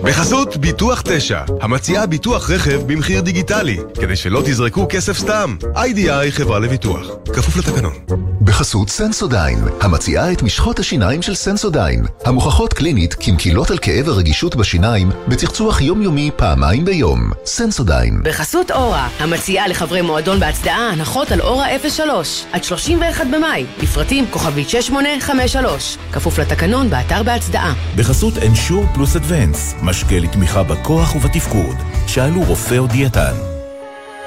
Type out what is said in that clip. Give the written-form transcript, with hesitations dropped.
בחסות ביטוח 9, המציעה ביטוח רכב במחיר דיגיטלי, כדי שלא תזרקו כסף סתם. IDI חברה לביטוח, כפוף לתקנון. בחסות סנסודיין, המציעה את משחות השיניים של סנסודיין, המוכחות קלינית כמקילות על כאב הרגישות בשיניים, בצחצוח יומיומי פעמיים ביום. סנסודיין. בחסות אורה, המציעה לחברי מועדון בהצדעה הנחות על אורה 03, עד 31 במאי, לפרטים כוכבית 6853, כפוף לתקנון באתר בהצדעה. בחסות אנשור פלוס אדוונס, משקה לתמיכה בכוח ובתפקוד. שאלו רופא או דיאטן.